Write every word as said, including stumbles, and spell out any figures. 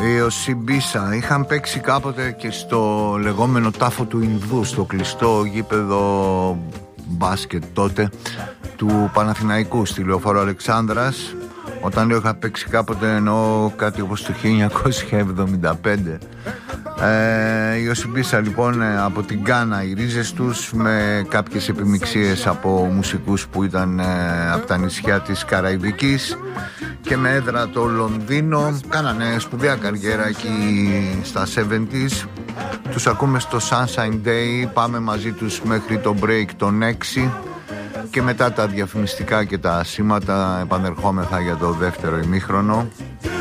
Οι Οσιμπίσα είχαν παίξει κάποτε και στο λεγόμενο τάφο του Ινδού, στο κλειστό γήπεδο μπάσκετ τότε του Παναθηναϊκού στη Λεωφόρο Αλεξάνδρας. Όταν λέω είχα παίξει κάποτε, εννοώ κάτι όπως το χίλια εννιακόσια εβδομήντα πέντε. Ε, η Οσιμπίσα λοιπόν από την Γκάνα, οι ρίζες τους, με κάποιες επιμιξίες από μουσικούς που ήταν ε, από τα νησιά της Καραϊβικής και με έδρα το Λονδίνο. Κάνανε σπουδαία καριέρα εκεί στα εβδομήντα. Τους ακούμε στο Sunshine Day. Πάμε μαζί τους μέχρι το break των έξι και μετά τα διαφημιστικά και τα σήματα επανερχόμεθα για το δεύτερο ημίχρονο.